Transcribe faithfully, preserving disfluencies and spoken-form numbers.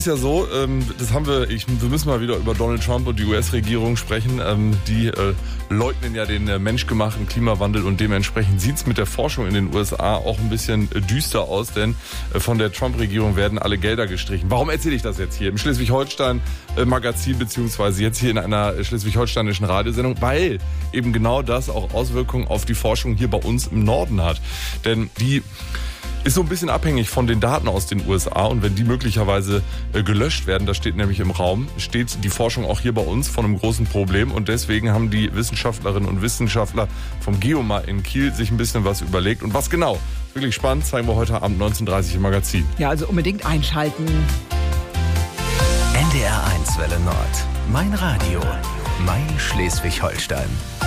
ja so, ähm, das haben wir, ich, wir müssen mal wieder über Donald Trump und die U S-Regierung sprechen. Ähm, die äh, leugnen ja den äh, menschgemachten Klimawandel und dementsprechend sieht es mit der Forschung in den U S A auch ein bisschen äh, düster aus, denn äh, von der Trump-Regierung werden alle Gelder gestrichen. Warum erzähle ich das jetzt hier im Schleswig-Holstein-Magazin beziehungsweise jetzt hier in einer schleswig-holsteinischen Radiosendung? Weil eben genau das auch Auswirkungen auf die Forschung hier bei uns im Norden hat. Denn die ist so ein bisschen abhängig von den Daten aus den U S A und wenn die möglicherweise äh, gelöscht werden, das steht nämlich im Raum, steht die Forschung auch hier bei uns vor einem großen Problem und deswegen haben die Wissenschaftlerinnen und Wissenschaftler vom Geomar in Kiel sich ein bisschen was überlegt und was genau, wirklich spannend, zeigen wir heute Abend neunzehn Uhr dreißig im Magazin. Ja, also unbedingt einschalten. N D R eins Welle Nord, mein Radio, mein Schleswig-Holstein.